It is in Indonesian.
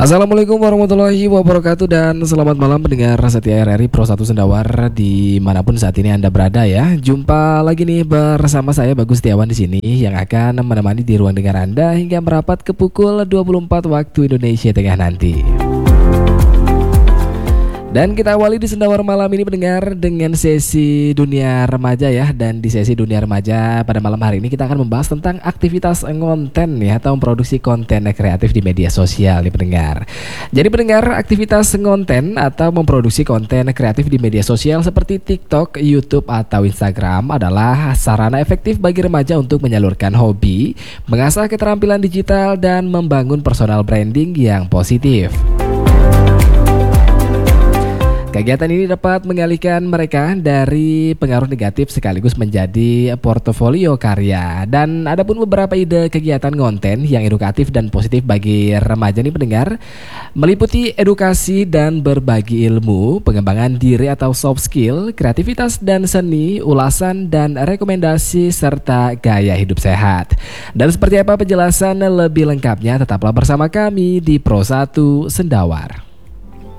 Assalamualaikum warahmatullahi wabarakatuh dan selamat malam pendengar setia RRI Pro 1 Sendawar dimanapun saat ini Anda berada ya. Jumpa lagi nih bersama saya Bagus Setiawan di sini yang akan menemani di ruang dengar Anda hingga merapat ke pukul 24 waktu Indonesia Tengah nanti. Dan kita awali di Sendawar malam ini pendengar dengan sesi dunia remaja ya. Dan di sesi dunia remaja pada malam hari ini kita akan membahas tentang aktivitas konten ya, atau memproduksi konten kreatif di media sosial nih pendengar. Jadi pendengar, aktivitas konten atau memproduksi konten kreatif di media sosial seperti TikTok, YouTube atau Instagram adalah sarana efektif bagi remaja untuk menyalurkan hobi, mengasah keterampilan digital dan membangun personal branding yang positif. Kegiatan ini dapat mengalihkan mereka dari pengaruh negatif sekaligus menjadi portofolio karya. Dan ada pun beberapa ide kegiatan konten yang edukatif dan positif bagi remaja nih pendengar, meliputi edukasi dan berbagi ilmu, pengembangan diri atau soft skill, kreativitas dan seni, ulasan dan rekomendasi, serta gaya hidup sehat. Dan seperti apa penjelasan lebih lengkapnya, tetaplah bersama kami di Pro 1 Sendawar.